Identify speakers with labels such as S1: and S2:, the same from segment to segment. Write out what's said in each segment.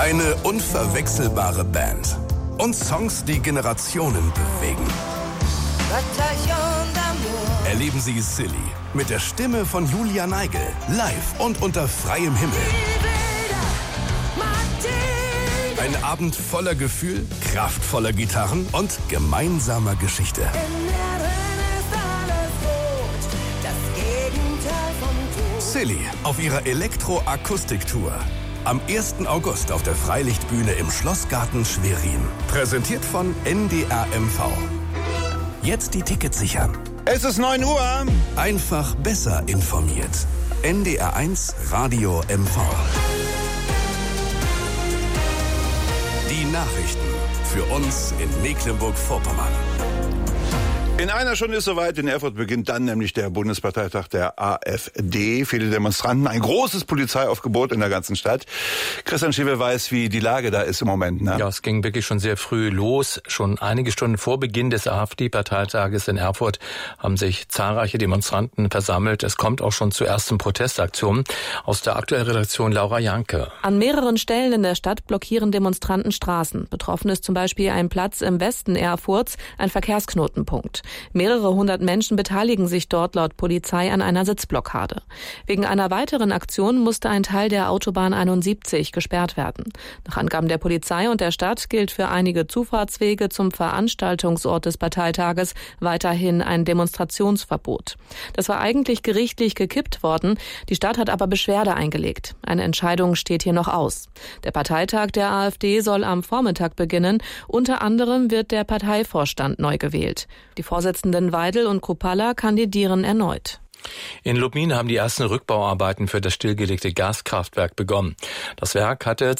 S1: Eine unverwechselbare Band. Und Songs, die Generationen bewegen. Erleben Sie Silly mit der Stimme von Julia Neigel. Live und unter freiem Himmel. Ein Abend voller Gefühl, kraftvoller Gitarren und gemeinsamer Geschichte. Silly auf ihrer Elektro-Akustik-Tour. Am 1. August auf der Freilichtbühne im Schlossgarten Schwerin. Präsentiert von NDR MV. Jetzt die Tickets sichern.
S2: Es ist 9 Uhr.
S1: Einfach besser informiert. NDR1 Radio MV. Die Nachrichten für uns in Mecklenburg-Vorpommern.
S2: In einer Stunde ist soweit. In Erfurt beginnt dann nämlich der Bundesparteitag der AfD. Viele Demonstranten, ein großes Polizeiaufgebot in der ganzen Stadt. Christian Schiewe weiß, wie die Lage da ist im Moment. Ne?
S3: Ja, es ging wirklich schon sehr früh los. Schon einige Stunden vor Beginn des AfD-Parteitages in Erfurt haben sich zahlreiche Demonstranten versammelt. Es kommt auch schon zu ersten Protestaktionen. Aus der aktuellen Redaktion Laura Janke.
S4: An mehreren Stellen in der Stadt blockieren Demonstranten Straßen. Betroffen ist zum Beispiel ein Platz im Westen Erfurts, ein Verkehrsknotenpunkt. Mehrere hundert Menschen beteiligen sich dort laut Polizei an einer Sitzblockade. Wegen einer weiteren Aktion musste ein Teil der Autobahn 71 gesperrt werden. Nach Angaben der Polizei und der Stadt gilt für einige Zufahrtswege zum Veranstaltungsort des Parteitages weiterhin ein Demonstrationsverbot. Das war eigentlich gerichtlich gekippt worden. Die Stadt hat aber Beschwerde eingelegt. Eine Entscheidung steht hier noch aus. Der Parteitag der AfD soll am Vormittag beginnen. Unter anderem wird der Parteivorstand neu gewählt. Die Vorsitzenden Weidel und Kruppalla kandidieren erneut.
S3: In Lubmin haben die ersten Rückbauarbeiten für das stillgelegte Gaskraftwerk begonnen. Das Werk hatte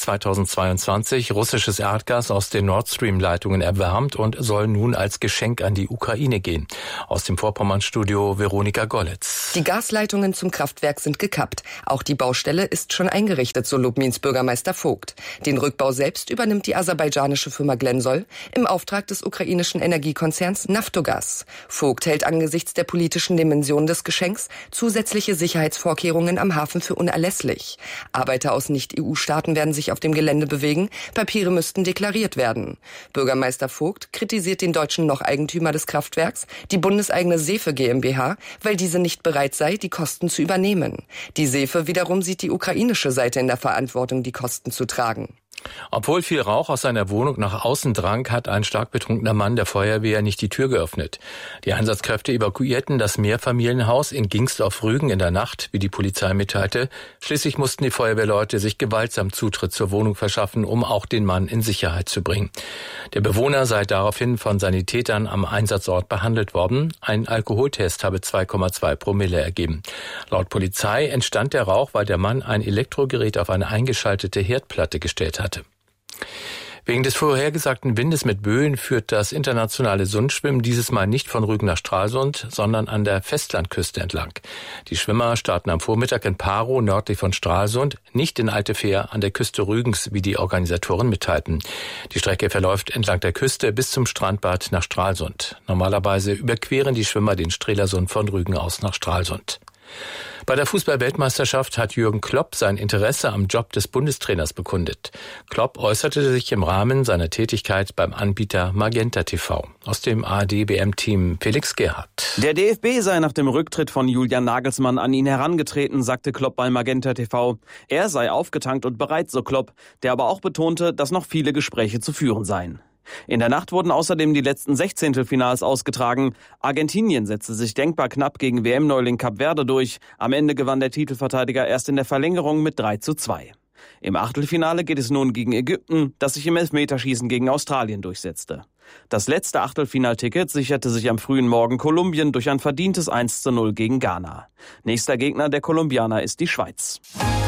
S3: 2022 russisches Erdgas aus den Nord Stream-Leitungen erwärmt und soll nun als Geschenk an die Ukraine gehen. Aus dem Vorpommern-Studio Veronika Gollitz.
S5: Die Gasleitungen zum Kraftwerk sind gekappt. Auch die Baustelle ist schon eingerichtet, so Lubmins Bürgermeister Vogt. Den Rückbau selbst übernimmt die aserbaidschanische Firma Glensol im Auftrag des ukrainischen Energiekonzerns Naftogaz. Vogt hält angesichts der politischen Dimension des Geschenks zusätzliche Sicherheitsvorkehrungen am Hafen für unerlässlich. Arbeiter aus Nicht-EU-Staaten werden sich auf dem Gelände bewegen, Papiere müssten deklariert werden. Bürgermeister Vogt kritisiert den deutschen Noch-Eigentümer des Kraftwerks, die bundeseigene Sefe GmbH, weil diese nicht bereit sei, die Kosten zu übernehmen. Die Sefe wiederum sieht die ukrainische Seite in der Verantwortung, die Kosten zu tragen.
S3: Obwohl viel Rauch aus seiner Wohnung nach außen drang, hat ein stark betrunkener Mann der Feuerwehr nicht die Tür geöffnet. Die Einsatzkräfte evakuierten das Mehrfamilienhaus in Gingst auf Rügen in der Nacht, wie die Polizei mitteilte. Schließlich mussten die Feuerwehrleute sich gewaltsam Zutritt zur Wohnung verschaffen, um auch den Mann in Sicherheit zu bringen. Der Bewohner sei daraufhin von Sanitätern am Einsatzort behandelt worden. Ein Alkoholtest habe 2,2 Promille ergeben. Laut Polizei entstand der Rauch, weil der Mann ein Elektrogerät auf eine eingeschaltete Herdplatte gestellt hatte. Wegen des vorhergesagten Windes mit Böen führt das internationale Sundschwimmen dieses Mal nicht von Rügen nach Stralsund, sondern an der Festlandküste entlang. Die Schwimmer starten am Vormittag in Parow nördlich von Stralsund, nicht in Altefähr an der Küste Rügens, wie die Organisatoren mitteilten. Die Strecke verläuft entlang der Küste bis zum Strandbad nach Stralsund. Normalerweise überqueren die Schwimmer den Strelasund von Rügen aus nach Stralsund. Bei der Fußball-Weltmeisterschaft hat Jürgen Klopp sein Interesse am Job des Bundestrainers bekundet. Klopp äußerte sich im Rahmen seiner Tätigkeit beim Anbieter Magenta TV. Aus dem ARD-WM-Team Felix Gerhardt.
S6: Der DFB sei nach dem Rücktritt von Julian Nagelsmann an ihn herangetreten, sagte Klopp bei Magenta TV. Er sei aufgetankt und bereit, so Klopp, der aber auch betonte, dass noch viele Gespräche zu führen seien. In der Nacht wurden außerdem die letzten 16. ausgetragen. Argentinien setzte sich denkbar knapp gegen WM-Neuling Kap Verde durch. Am Ende gewann der Titelverteidiger erst in der Verlängerung mit 3:2. Im Achtelfinale geht es nun gegen Ägypten, das sich im Elfmeterschießen gegen Australien durchsetzte. Das letzte Achtelfinalticket sicherte sich am frühen Morgen Kolumbien durch ein verdientes 1:0 gegen Ghana. Nächster Gegner der Kolumbianer ist die Schweiz.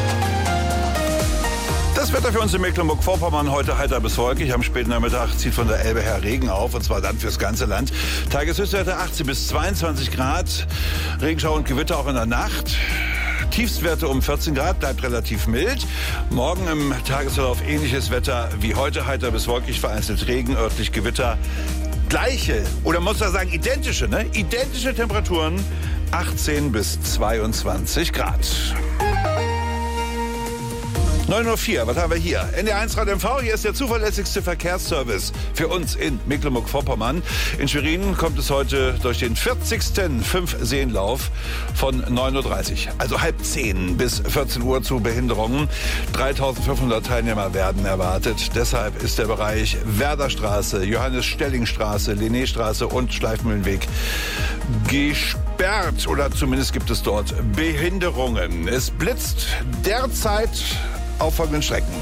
S2: Das Wetter für uns in Mecklenburg-Vorpommern heute heiter bis wolkig. Am späten Nachmittag zieht von der Elbe her Regen auf, und zwar dann fürs ganze Land. Tageshöchstwerte 18 bis 22 Grad. Regenschauer und Gewitter auch in der Nacht. Tiefstwerte um 14 Grad, bleibt relativ mild. Morgen im Tagesverlauf ähnliches Wetter wie heute, heiter bis wolkig, vereinzelt Regen, örtlich Gewitter. Gleiche, oder muss man sagen identische, Identische Temperaturen, 18 bis 22 Grad. 9:04 Uhr, was haben wir hier? NDR1 Radio MV, hier ist der zuverlässigste Verkehrsservice für uns in Mecklenburg-Vorpommern. In Schwerin kommt es heute durch den 40. Fünfseenlauf von 9:30 Uhr, also halb 10 bis 14 Uhr zu Behinderungen. 3.500 Teilnehmer werden erwartet. Deshalb ist der Bereich Werderstraße, Johannes-Stelling-Straße, Linnéstraße und Schleifmühlenweg gesperrt. Oder zumindest gibt es dort Behinderungen. Es blitzt derzeit auf folgenden Strecken.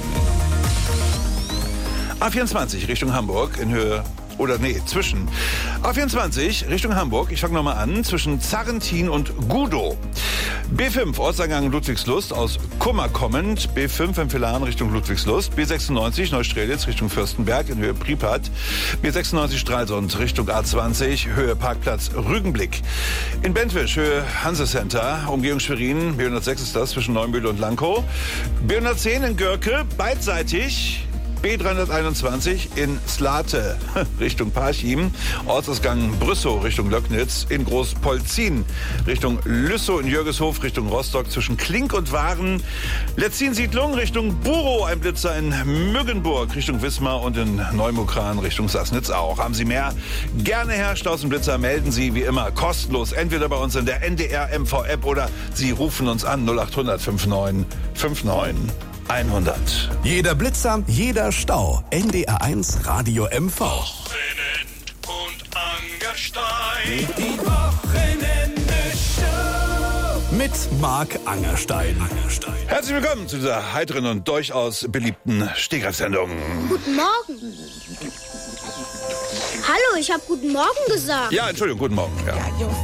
S2: A24 Richtung Hamburg in Höhe zwischen A24 Richtung Hamburg, ich fange nochmal an, zwischen Zarrentin und Gudow. B5 Ortseingang Ludwigslust aus Kummer kommend, B5 Empfehlan Richtung Ludwigslust, B96 Neustrelitz Richtung Fürstenberg in Höhe Pripyat, B96 Stralsund Richtung A20 Höhe Parkplatz Rügenblick. In Bentwisch Höhe Hansecenter, Umgehung Schwerin, B106 ist das zwischen Neumühle und Lankow. B110 in Görke, beidseitig B321 in Slate Richtung Parchim, Ortsausgang Brüssow Richtung Löcknitz, in Großpolzin Richtung Lüssow, in Jürgeshof Richtung Rostock, zwischen Klink und Waren, Letzin-Siedlung Richtung Burow, ein Blitzer in Müggenburg Richtung Wismar und in Neumukran Richtung Sassnitz auch. Haben Sie mehr? Gerne, Herr Stausenblitzer, melden Sie wie immer kostenlos, entweder bei uns in der NDR MV-App oder Sie rufen uns an 0800 59 59 100.
S1: Jeder Blitzer, jeder Stau. NDR1 Radio MV.
S7: Wochenend und Angerstein. Die Wochenende-Show.
S1: Mit Marc Angerstein.
S2: Herzlich willkommen zu dieser heiteren und durchaus beliebten Stegreifsendung.
S8: Guten Morgen. Hallo, ich habe guten Morgen gesagt.
S2: Ja, Entschuldigung, guten Morgen. Ja.